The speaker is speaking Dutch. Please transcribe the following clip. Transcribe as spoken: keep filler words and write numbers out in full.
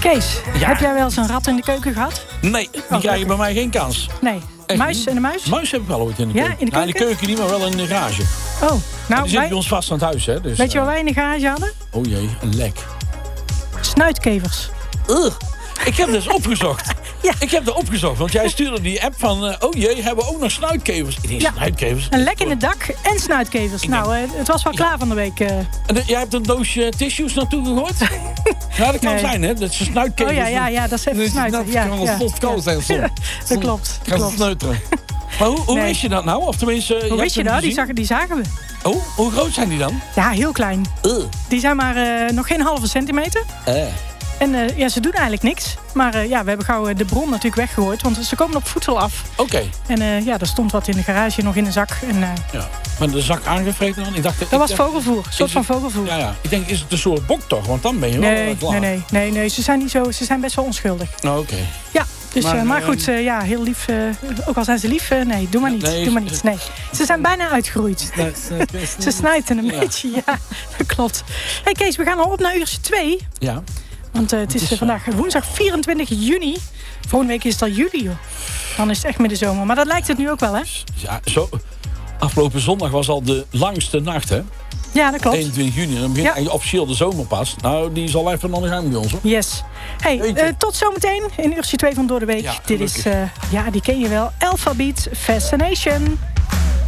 Kees, Ja. heb jij wel eens een rat in de keuken gehad? Nee, die Oh, krijgen bij mij geen kans. Nee. Echt Muis niet? en de muis? Muis heb ik wel ooit in de Ja, keuken. in de Ja, in de keuken? keuken niet, maar wel in de garage. Oh, Die nou, zit wij, bij ons vast aan het huis, hè. Dus, weet je wat eh, wij in de garage hadden? Oh jee, een lek. Snuitkevers. Ugh. Ik heb dus opgezocht. Ja. Ik heb er opgezocht, want jij stuurde die app van... Uh, oh jee, hebben we ook nog snuitkevers? Ik denk, Ja. snuitkevers? Een lek in het dak en snuitkevers. Ik Nou, eh, het was wel klaar van de week. eh. En, uh, jij hebt een doosje tissues naartoe gegooid? Ja, dat kan Nee. zijn, hè? Dat is snuitkevers. Oh ja, ja, ja, dat is even Dus snuiten. dat Ja, kan wel ja, stof koud zijn soms. ja. Dat klopt. Gaan klopt. sneuteren. Maar hoe, hoe Nee. wist je dat nou? Of tenminste, Hoe hebt wist je hem dat? Die, gezien? zag, die zagen we. Oh, hoe groot zijn die dan? Ja, heel klein. Uh. Die zijn maar eh, nog geen halve centimeter. Eh. En eh, ja, ze doen eigenlijk niks. Maar eh, ja, we hebben gauw eh, de bron natuurlijk weggegooid. Want ze komen op voedsel af. Oké. En eh, ja, er stond wat in de garage nog in de zak. En, eh, Ja. Maar de zak aangevreten dan? Ik dacht, dat ik was dacht- vogelvoer. Een soort is van het- vogelvoer. Ja, ja. Ik denk, is het een soort bok toch? Want dan ben je wel Nee, eh, klaar. nee, nee, nee, nee. Ze zijn niet zo. Ze zijn best wel onschuldig. Nou, oké. Ja, dus, Maar, maar, maar eh, goed, eh, ja, heel lief. eh, ook al zijn ze lief, eh, nee, doe maar niet. Nee, doe maar ze- niet. Nee. Ze zijn bijna uitgegroeid. Ze snijden een Ja. beetje, ja, dat klopt. Hey Kees, we gaan al op naar uurtje twee. Ja. Want eh, het is, is, eh, eh, vandaag woensdag vierentwintig juni. Volgende week is het al juli, joh. Dan is het echt middenzomer. Maar dat lijkt het nu ook wel, hè? Ja, zo. Afgelopen zondag was al de langste nacht, hè? Ja, dat klopt. eenentwintig juni. En dan begint Ja. eigenlijk officieel de zomer pas. Nou, die is al even aan de gang bij ons, hoor. Yes. Hey, Jeetje. eh, tot zometeen in uurtje twee van Door de Week. Ja, Dit is, gelukkig. eh, ja, die ken je wel. Alphabet Fascination.